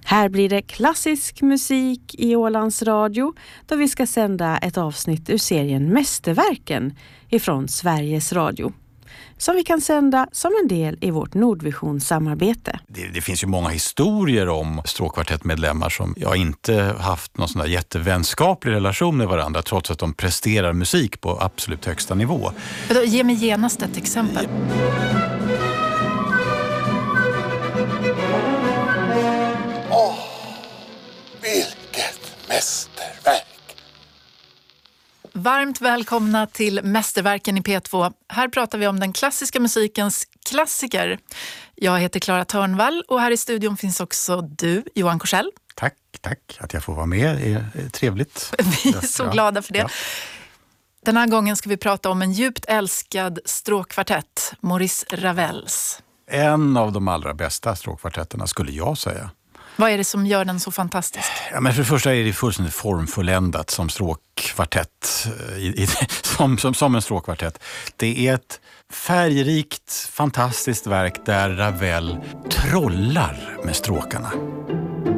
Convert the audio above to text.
Här blir det klassisk musik i Ålands Radio då vi ska sända ett avsnitt ur serien Mästerverken ifrån Sveriges Radio. Som vi kan sända som en del i vårt Nordvision-samarbete. Det finns ju många historier om stråkkvartettmedlemmar som jag inte haft någon sån där jättevänskaplig relation med varandra trots att de presterar musik på absolut högsta nivå. Ge mig genast ett exempel. Vilket mästerverk! Varmt välkomna till Mästerverken i P2. Här pratar vi om den klassiska musikens klassiker. Jag heter Clara Törnvall och här i studion finns också du, Johan Korsell. Tack att jag får vara med. Det är trevligt. Vi är så glada för det. Ja. Den här gången ska vi prata om en djupt älskad stråkkvartett, Maurice Ravels. En av de allra bästa stråkkvartetterna skulle jag säga. Vad är det som gör den så fantastisk? Ja, men för det första är det fullständigt formfulländat som stråkkvartett, som en stråkkvartett. Det är ett färgrikt, fantastiskt verk där Ravel trollar med stråkarna.